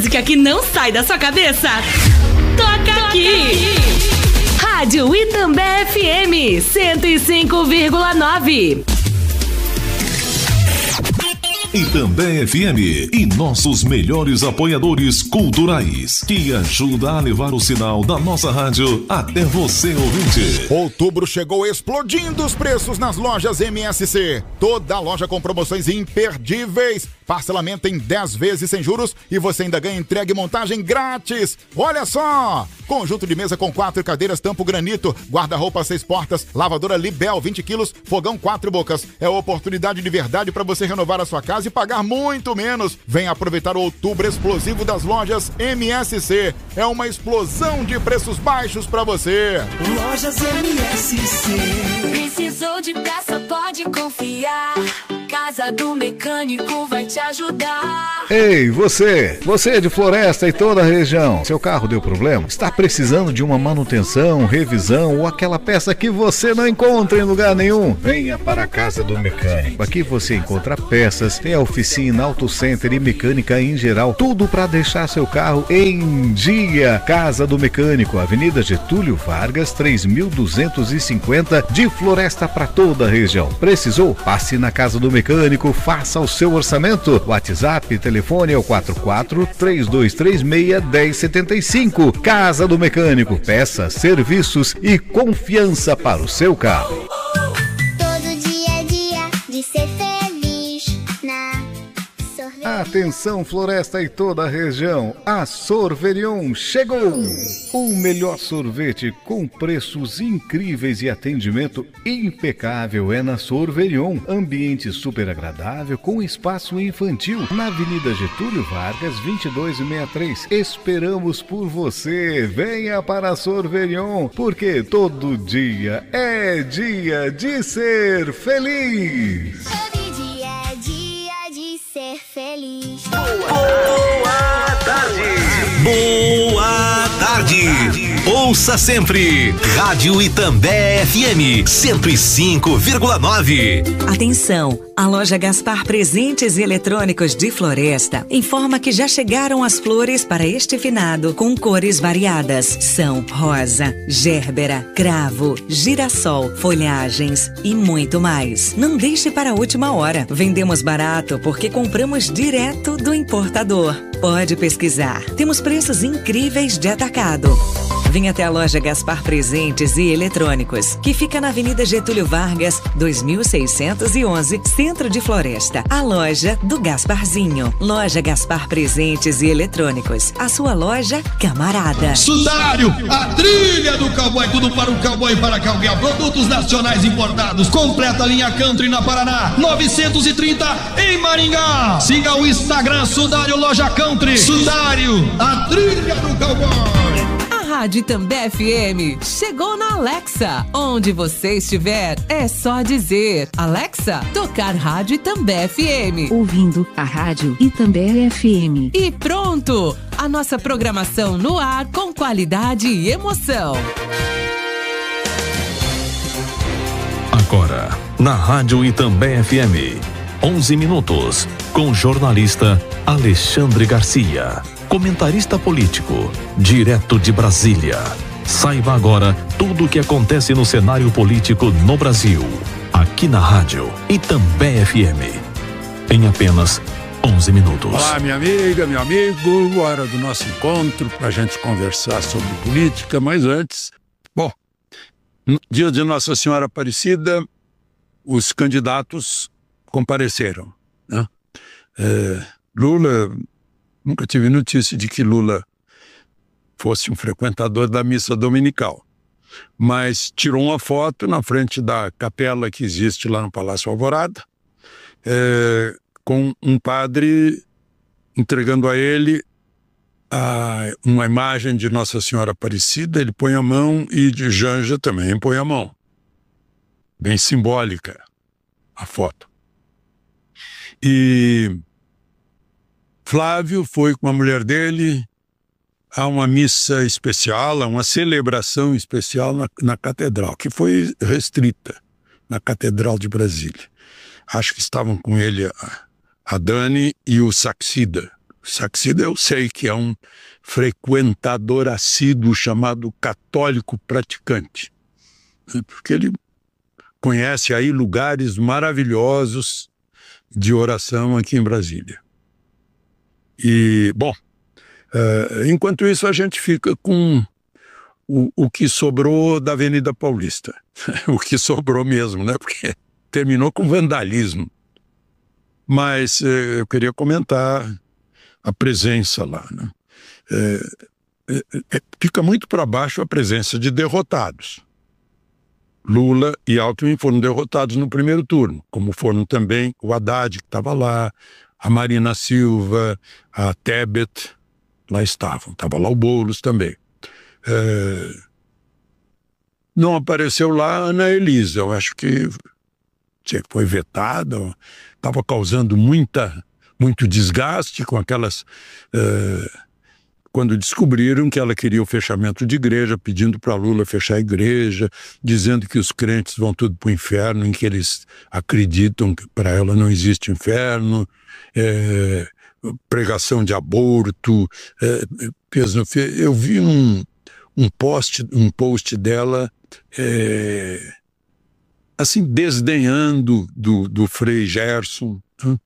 música que não sai da sua cabeça? Toca aqui! Rádio Itambé FM 105,9. Itambé FM e nossos melhores apoiadores culturais, que ajuda a levar o sinal da nossa rádio até você, ouvinte. Outubro chegou explodindo os preços nas lojas MSC. Toda loja com promoções imperdíveis. Parcelamento em 10 vezes sem juros e você ainda ganha entrega e montagem grátis. Olha só! Conjunto de mesa com 4 cadeiras tampo granito, guarda-roupa 6 portas, lavadora Libel 20 quilos, fogão 4 bocas. É oportunidade de verdade para você renovar a sua casa e pagar muito menos. Venha aproveitar o outubro explosivo das lojas MSC. É uma explosão de preços baixos para você. Lojas MSC. Precisou de peça, pode confiar. Casa do Mecânico vai te ajudar. Ei, você é de Floresta e toda a região. Seu carro deu problema? Está precisando de uma manutenção, revisão ou aquela peça que você não encontra em lugar nenhum? Venha para a Casa do Mecânico. Aqui você encontra peças, tem a oficina, auto center e mecânica em geral. Tudo para deixar seu carro em dia. Casa do Mecânico, Avenida Getúlio Vargas, 3250, de Floresta para toda a região. Precisou? Passe na Casa do Mecânico, faça o seu orçamento. WhatsApp, telefone é o 44-3236-1075. Casa do Mecânico, peças, serviços e confiança para o seu carro. Todo dia é dia de ser feliz na Sorverion. Atenção, Floresta e toda a região, a Sorverion chegou! O melhor sorvete com preços incríveis e atendimento impecável é na Sorverion. Ambiente super agradável com espaço infantil na Avenida Getúlio Vargas, 2263. Esperamos por você. Venha para a Sorverion, porque todo dia é dia de ser feliz. Todo dia é dia de ser feliz. Boa tarde! Boa tarde! Ouça sempre Rádio Itambé FM 105,9. Atenção! A loja Gaspar Presentes e Eletrônicos de Floresta informa que já chegaram as flores para este finado com cores variadas. São rosa, gérbera, cravo, girassol, folhagens e muito mais. Não deixe para a última hora. Vendemos barato porque compramos direto do importador. Pode pesquisar. Temos preços incríveis de atacado. Venha até a loja Gaspar Presentes e Eletrônicos, que fica na Avenida Getúlio Vargas, 2611, Centro de Floresta. A loja do Gasparzinho. Loja Gaspar Presentes e Eletrônicos. A sua loja camarada. Sudário, a trilha do cowboy, tudo para o cowboy e para calguear. Produtos nacionais importados. Completa linha Country na Paraná, 930 em Maringá. Siga o Instagram Sudário Loja Country. Sudário, a trilha do cowboy. Rádio Itambé FM chegou na Alexa. Onde você estiver, é só dizer: Alexa, tocar Rádio Itambé FM. Ouvindo a Rádio Itambé FM. E pronto! A nossa programação no ar com qualidade e emoção. Agora, na Rádio Itambé FM, 11 minutos, com o jornalista Alexandre Garcia. Comentarista político, direto de Brasília. Saiba agora tudo o que acontece no cenário político no Brasil. Aqui na Rádio Itambé FM. Em apenas 11 minutos. Olá, minha amiga, meu amigo. Hora do nosso encontro para a gente conversar sobre política. Mas antes, no dia de Nossa Senhora Aparecida, os candidatos compareceram, né? Lula... Nunca tive notícia de que Lula fosse um frequentador da missa dominical, mas tirou uma foto na frente da capela que existe lá no Palácio Alvorada, com um padre entregando a ele uma imagem de Nossa Senhora Aparecida. Ele põe a mão e de Janja também põe a mão. Bem simbólica a foto. E Flávio foi com a mulher dele a uma missa especial, a uma celebração especial na catedral, que foi restrita na Catedral de Brasília. Acho que estavam com ele a Dani e o Saxida, Saxida eu sei que é um frequentador assíduo chamado católico praticante, porque ele conhece aí lugares maravilhosos de oração aqui em Brasília. E, bom, enquanto isso a gente fica com o que sobrou da Avenida Paulista. O que sobrou mesmo, né? Porque terminou com vandalismo. Mas eu queria comentar a presença lá, né? Fica muito para baixo a presença de derrotados. Lula e Alckmin foram derrotados no primeiro turno, como foram também o Haddad, que estava lá, a Marina Silva, a Tebet, lá estavam. Estava lá o Boulos também. Não apareceu lá a Ana Elisa, eu acho que foi vetada, estava causando muito desgaste com aquelas... Quando descobriram que ela queria o fechamento de igreja, pedindo para Lula fechar a igreja, dizendo que os crentes vão tudo para o inferno, em que eles acreditam que para ela não existe inferno, pregação de aborto. Eu vi um post dela assim, desdenhando do Frei Gerson,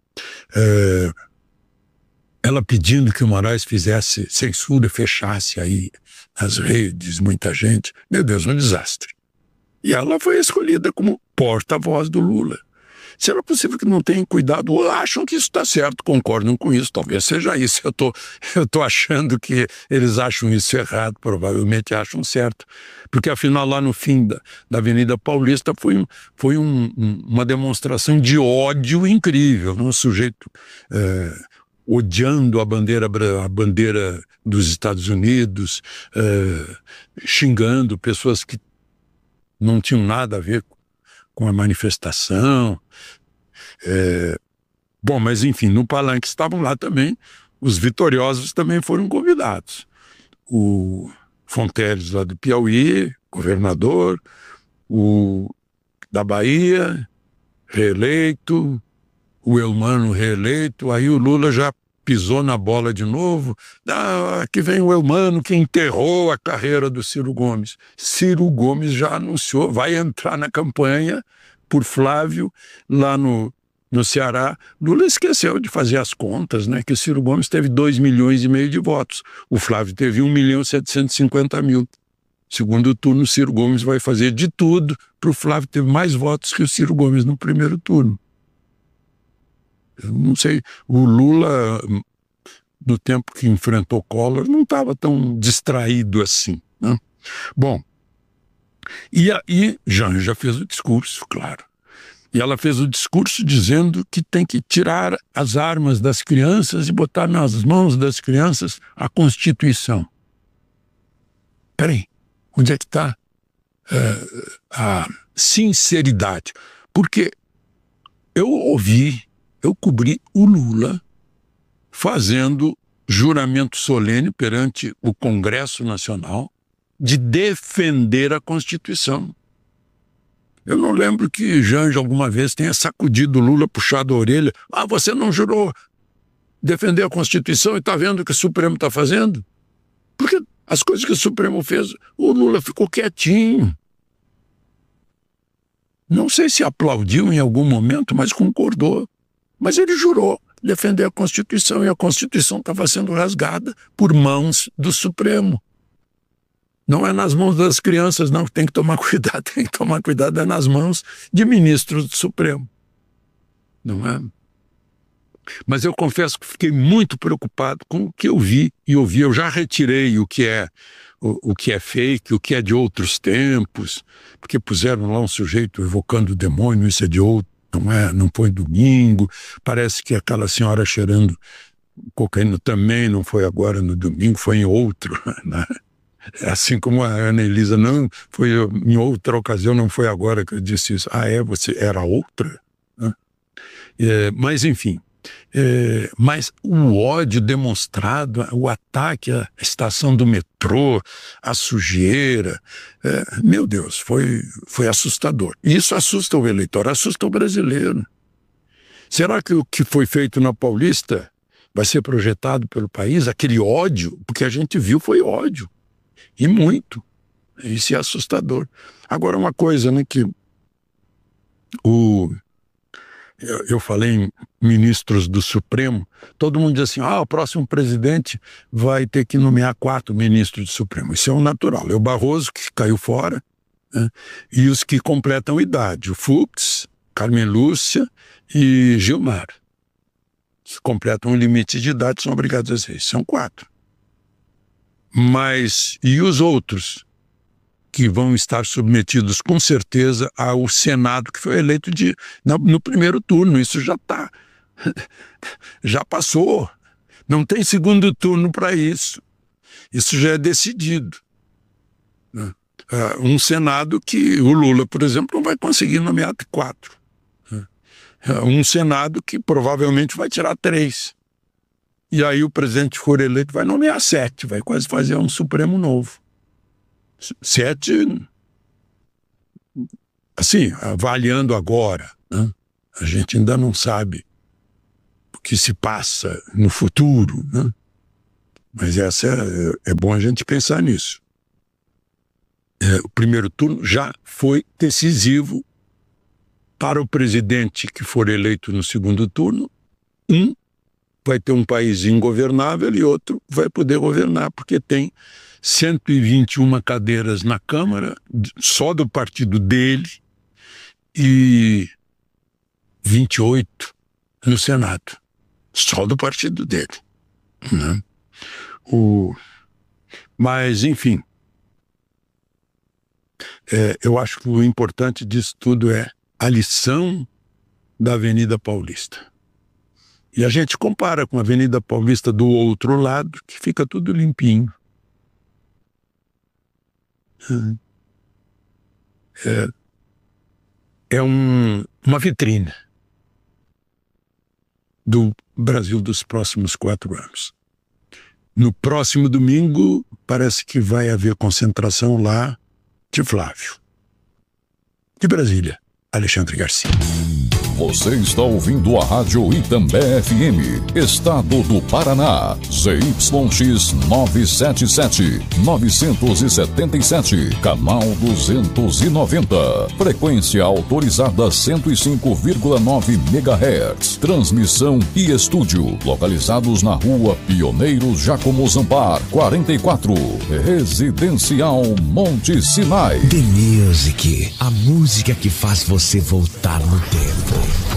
ela pedindo que o Moraes fizesse censura, fechasse aí as redes, muita gente. Meu Deus, um desastre. E ela foi escolhida como porta-voz do Lula. Será possível que não tenham cuidado ou acham que isso está certo, concordam com isso? Talvez seja isso. Eu tô achando que eles acham isso errado, provavelmente acham certo. Porque afinal lá no fim da Avenida Paulista foi uma demonstração de ódio incrível. Um sujeito odiando a bandeira dos Estados Unidos, xingando pessoas que não tinham nada a ver com a manifestação. Bom, mas enfim, no palanque estavam lá também, os vitoriosos também foram convidados. O Fonteles lá do Piauí, governador, o da Bahia, reeleito, o Eumano reeleito, aí o Lula já pisou na bola de novo. Aqui vem o Eumano que enterrou a carreira do Ciro Gomes. Ciro Gomes já anunciou, vai entrar na campanha por Flávio lá no Ceará. Lula esqueceu de fazer as contas, né? Que o Ciro Gomes teve 2,5 milhões de votos. O Flávio teve 1.750.000. Segundo turno, o Ciro Gomes vai fazer de tudo para o Flávio ter mais votos que o Ciro Gomes no primeiro turno. Eu não sei, o Lula, no tempo que enfrentou Collor, não estava tão distraído assim, né? Bom, e aí Janja fez o discurso, claro. E ela fez o discurso dizendo que tem que tirar as armas das crianças e botar nas mãos das crianças a Constituição. Peraí, onde é que está a sinceridade? Porque eu cobri o Lula fazendo juramento solene perante o Congresso Nacional de defender a Constituição. Eu não lembro que Janja alguma vez tenha sacudido o Lula, puxado a orelha. Você não jurou defender a Constituição e está vendo o que o Supremo está fazendo? Porque as coisas que o Supremo fez, o Lula ficou quietinho. Não sei se aplaudiu em algum momento, mas concordou. Mas ele jurou defender a Constituição e a Constituição estava sendo rasgada por mãos do Supremo. Não é nas mãos das crianças, não, tem que tomar cuidado, é nas mãos de ministros do Supremo. Não é? Mas eu confesso que fiquei muito preocupado com o que eu vi e ouvi. Eu já retirei o que é fake, o que é de outros tempos, porque puseram lá um sujeito evocando o demônio, isso é de outro. Não foi domingo, parece que aquela senhora cheirando cocaína também não foi agora no domingo, foi em outro, né? Assim como a Ana Elisa não foi em outra ocasião, não foi agora que eu disse isso. Você era outra? Né? Mas enfim, mas o ódio demonstrado, o ataque à estação do metrô, a sujeira, meu Deus, foi assustador. E isso assusta o eleitor, assusta o brasileiro. Será que o que foi feito na Paulista vai ser projetado pelo país, aquele ódio, porque a gente viu foi ódio, e muito. Isso é assustador. Agora, uma coisa, né, que eu falei em ministros do Supremo, todo mundo diz assim, o próximo presidente vai ter que nomear 4 ministros do Supremo. Isso é o natural. É o Barroso, que caiu fora, né? E os que completam idade, o Fux, Carmen Lúcia e Gilmar. Se completam o limite de idade, são obrigados a ser. São 4. Mas, e os outros? Que vão estar submetidos, com certeza, ao Senado, que foi eleito no primeiro turno. Isso já passou. Não tem segundo turno para isso. Isso já é decidido. Um Senado que o Lula, por exemplo, não vai conseguir nomear 4. Um Senado que provavelmente vai tirar 3. E aí o presidente, for eleito, vai nomear 7. Vai quase fazer um Supremo novo. 7, assim, avaliando agora, né? A gente ainda não sabe o que se passa no futuro, né? Mas é bom a gente pensar nisso. O primeiro turno já foi decisivo para o presidente que for eleito no segundo turno. Vai ter um país ingovernável e outro vai poder governar, porque tem 121 cadeiras na Câmara, só do partido dele, e 28 no Senado, só do partido dele. Né? Mas, enfim, eu acho que o importante disso tudo é a lição da Avenida Paulista. E a gente compara com a Avenida Paulista do outro lado, que fica tudo limpinho. É uma vitrine do Brasil dos próximos 4 anos. No próximo domingo, parece que vai haver concentração lá de Flávio. De Brasília, Alexandre Garcia. Você está ouvindo a Rádio Itambé FM, Estado do Paraná, ZYX 977, 977, canal 290, frequência autorizada 105,9 MHz, transmissão e estúdio, localizados na rua Pioneiros Jacomo Zampar, 44, Residencial Monte Sinai. The Music, a música que faz você voltar no tempo.